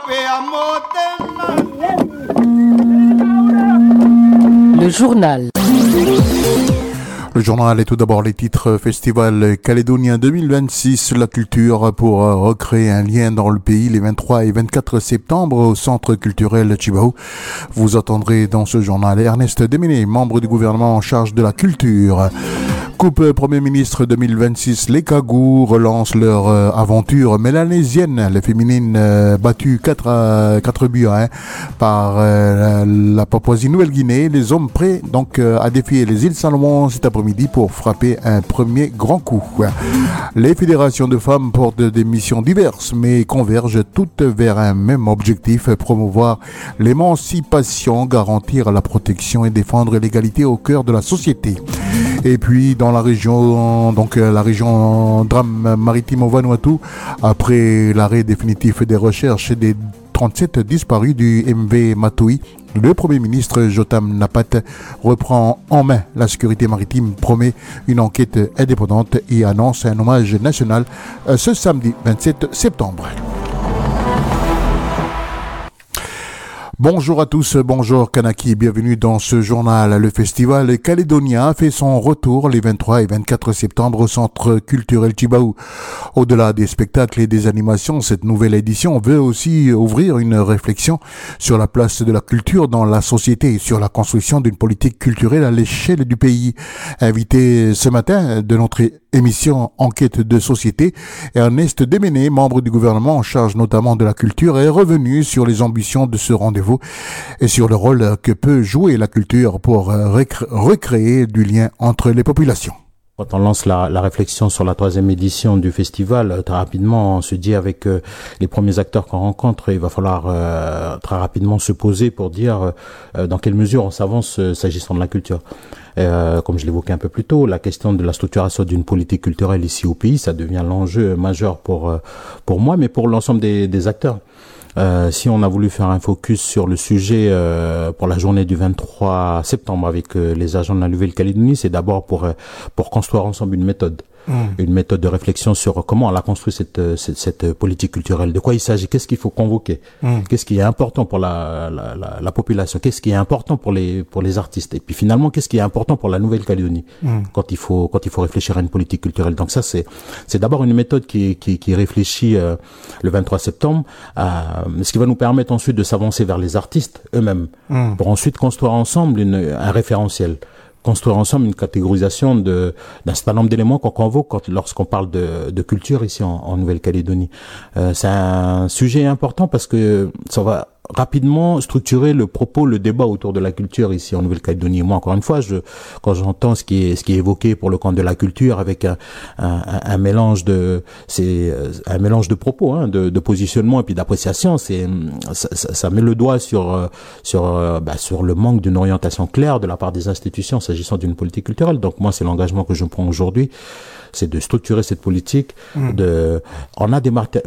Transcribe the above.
Le journal. Le journal est tout d'abord les titres Festival Calédonien 2026, la culture pour recréer un lien dans le pays les 23 et 24 septembre au Centre culturel Tjibaou. Vous entendrez dans ce journal Ernest Déméné, membre du gouvernement en charge de la culture. Coupe Premier ministre 2026, les Kagous relancent leur aventure mélanésienne. Les féminines battues 4 buts à 1 par la Papouasie-Nouvelle-Guinée. Les hommes prêts donc à défier les îles Salomon cet après-midi pour frapper un premier grand coup. Les fédérations de femmes portent des missions diverses mais convergent toutes vers un même objectif, promouvoir l'émancipation, garantir la protection et défendre l'égalité au cœur de la société. Et puis dans la région drame maritime au Vanuatu, après l'arrêt définitif des recherches des 37 disparus du MV Matui, le Premier ministre Jotam Napat reprend en main la sécurité maritime, promet une enquête indépendante et annonce un hommage national ce samedi 27 septembre. Bonjour à tous, bonjour Kanaki, bienvenue dans ce journal. Le festival calédonien fait son retour les 23 et 24 septembre au Centre culturel Tjibaou. Au-delà des spectacles et des animations, cette nouvelle édition veut aussi ouvrir une réflexion sur la place de la culture dans la société et sur la construction d'une politique culturelle à l'échelle du pays. Invité ce matin de notre émission Enquête de société, Ernest Déméné, membre du gouvernement en charge notamment de la culture, est revenu sur les ambitions de ce rendez-vous et sur le rôle que peut jouer la culture pour recréer du lien entre les populations. Quand on lance la réflexion sur la 3e édition du festival, très rapidement, on se dit avec les premiers acteurs qu'on rencontre, il va falloir très rapidement se poser pour dire dans quelle mesure on s'avance s'agissant de la culture. Comme je l'évoquais un peu plus tôt, la question de la structuration d'une politique culturelle ici au pays, ça devient l'enjeu majeur pour moi, mais pour l'ensemble des acteurs. Si on a voulu faire un focus sur le sujet pour la journée du 23 septembre avec les agents de la Nouvelle-Calédonie, c'est d'abord pour construire ensemble une méthode. Une méthode de réflexion sur comment on a construit cette politique culturelle. De quoi il s'agit? Qu'est-ce qu'il faut convoquer? Qu'est-ce qui est important pour la population? Qu'est-ce qui est important pour les artistes? Et puis finalement, qu'est-ce qui est important pour la Nouvelle-Calédonie quand il faut réfléchir à une politique culturelle? Donc ça, c'est d'abord une méthode qui réfléchit le 23 septembre, ce qui va nous permettre ensuite de s'avancer vers les artistes eux-mêmes pour ensuite construire ensemble un référentiel. Construire ensemble une catégorisation d'un certain nombre d'éléments qu'on convoque lorsqu'on parle de culture ici en Nouvelle-Calédonie. C'est un sujet important parce que ça va rapidement structurer le propos, le débat autour de la culture ici en Nouvelle-Calédonie. Moi, encore une fois, quand j'entends ce qui est évoqué pour le camp de la culture avec un mélange de propos, de positionnement et puis d'appréciation, ça met le doigt sur le manque d'une orientation claire de la part des institutions s'agissant d'une politique culturelle. Donc moi, c'est l'engagement que je prends aujourd'hui, c'est de structurer cette politique. On a des